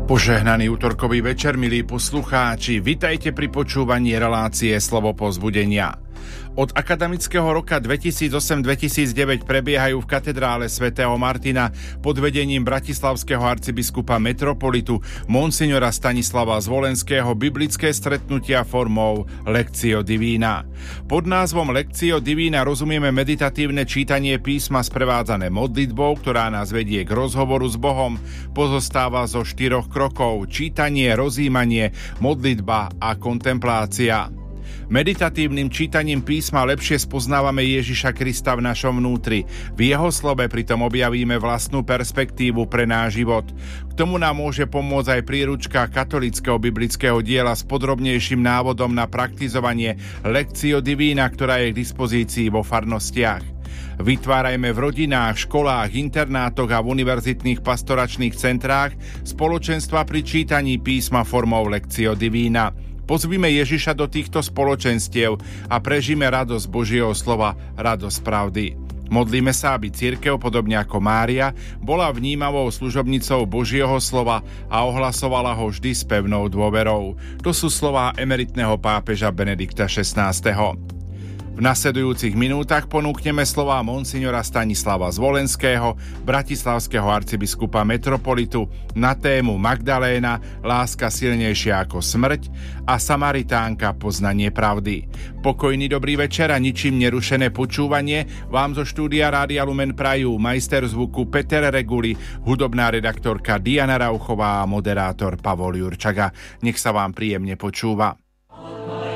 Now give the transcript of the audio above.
Požehnaný utorkový večer, milí poslucháči, vitajte pri počúvaní relácie Slovo povzbudenia. Od akademického roka 2008-2009 prebiehajú v katedrále svätého Martina pod vedením bratislavského arcibiskupa metropolitu monsignora Stanislava Zvolenského biblické stretnutia formou Lectio Divina. Pod názvom Lectio Divina rozumieme meditatívne čítanie písma sprevádzané modlitbou, ktorá nás vedie k rozhovoru s Bohom. Pozostáva zo 4 krokov: čítanie, rozjímanie, modlitba a kontemplácia. Meditatívnym čítaním písma lepšie spoznávame Ježiša Krista v našom vnútri. V jeho slove pritom objavíme vlastnú perspektívu pre náš život. K tomu nám môže pomôcť aj príručka katolického biblického diela s podrobnejším návodom na praktizovanie Lectio Divina, ktorá je k dispozícii vo farnostiach. Vytvárajme v rodinách, školách, internátoch a v univerzitných pastoračných centrách spoločenstva pri čítaní písma formou Lectio Divina. Pozvime Ježiša do týchto spoločenstiev a prežime radosť Božieho slova, radosť pravdy. Modlíme sa, aby cirkev, podobne ako Mária, bola vnímavou služobnicou Božieho slova a ohlasovala ho vždy s pevnou dôverou. To sú slová emeritného pápeža Benedikta XVI. V nasledujúcich minútach ponúkneme slová monsignora Stanislava Zvolenského, bratislavského arcibiskupa metropolitu na tému Magdaléna, láska silnejšia ako smrť a Samaritánka, poznanie pravdy. Pokojný dobrý večer a ničím nerušené počúvanie vám zo štúdia Rádia Lumen prajú majster zvuku Peter Reguli, hudobná redaktorka Diana Rauchová a moderátor Pavol Jurčaga. Nech sa vám príjemne počúva.